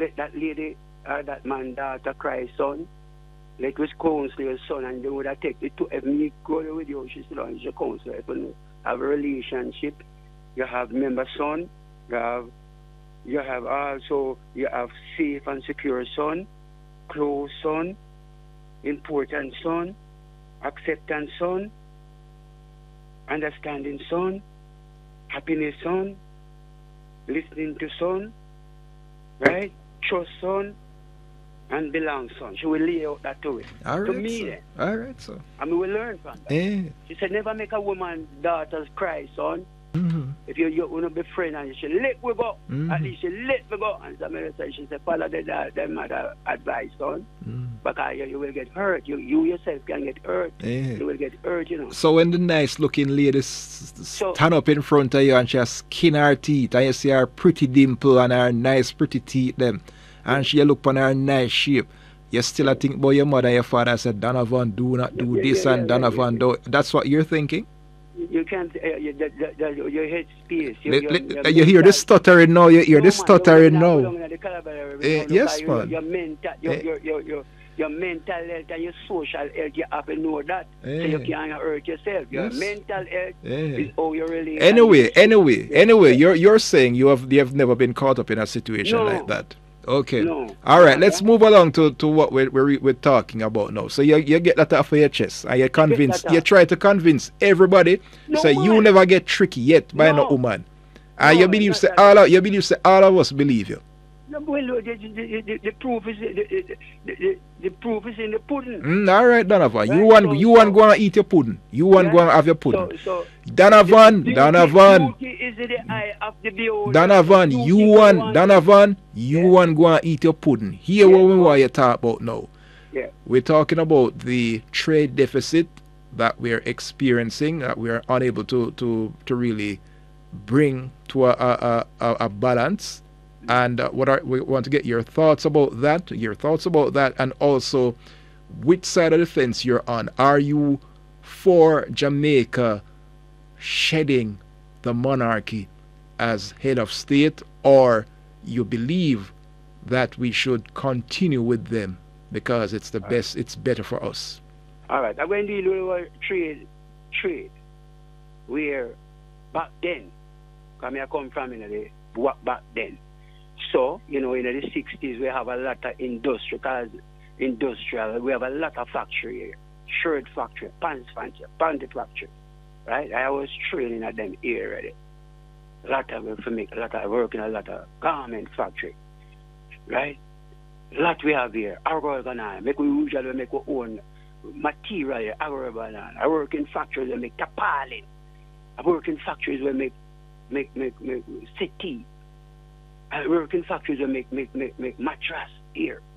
let that lady or that man daughter cry son. Let us counsel your son, and they would have taken it to if me go with you, she still is your counselor. If you have a relationship, you have member son, you have also safe and secure son, close son, important son, acceptance son, understanding son, happiness son, listening to son, right? Trust son, and belong son. She will lay out that to it. All right, to me, sir. All right, sir. And we will learn from that. Yeah. She said, never make a woman's daughters cry, son. Mm-hmm. If you want to be friend and you should let we go, at least you let we go. And somebody said, she said, follow the mother advice, son. Because you will get hurt. You yourself can get hurt. Yeah. You will get hurt, you know. So when the nice looking lady stand up in front of you and she has skin her teeth and you see her pretty dimple and her nice pretty teeth them, and she look on her nice shape, you still think about your mother and your father said, Donovan, do not do this and Donovan, do. That's what you're thinking? You can't, your head space. You hear the stuttering now, you hear the stuttering now. Yes, man. Your mental health and your social health, you have to know that. So you can't hurt yourself. Your mental health is how you really... Anyway, you're saying you have never been caught up in a situation like that. Okay. No. All right. Let's move along to what we're talking about now. So you get that off of your chest, and you're convinced. You try to convince everybody. Say you never get tricky yet by no woman. And you believe say all of us believe you. No, well, the proof is the proof is in the pudding. All right, Donovan. Right? You want go and eat your pudding. You want go and have your pudding. Donovan. Beauty is in the eye of the beholder. Donovan, you want go and eat your pudding. Here what we want you talk about now. Yeah. We're talking about the trade deficit that we're experiencing, that we are unable to really bring to a balance. And we want to get your thoughts about that, and also which side of the fence you're on. Are you for Jamaica shedding the monarchy as head of state, or you believe that we should continue with them because it's the best, it's better for us? All right. I went to with trade, where back then, because I come from back then. So, in the 60s, we have a lot of industrial, we have a lot of factory here. Shirt factory, pants factory, right? I was training at them here already. A lot of work in a lot of garment factory, right? A lot we have here. Our banana, we usually make our own material here, our banana. I work in factories that make tarpaulin. I work in factories where make settee. I work in factories that make mattress here.